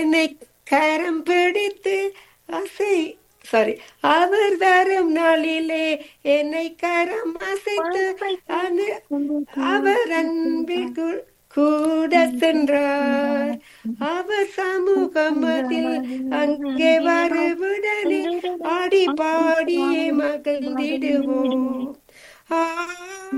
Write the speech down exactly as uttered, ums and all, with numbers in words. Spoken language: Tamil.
என்னை கரம் பிடித்து அசை சாரி அவர் தரும் நாளிலே என்னை கரம் அசைத்து அனு அவர் அன்பில் கு- கூட சென்றார். அவர் சமூகமதில் அங்கே வருவுடனே ஆடி பாடியே மகிழ்ந்திடுவோம். ஆ